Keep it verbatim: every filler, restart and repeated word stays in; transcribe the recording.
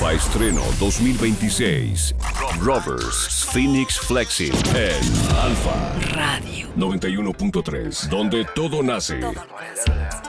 Nueva estreno dos mil veintiséis. Rovers Phoenix Flexing en Alfa Radio noventa y uno punto tres, donde todo nace. Todo nace.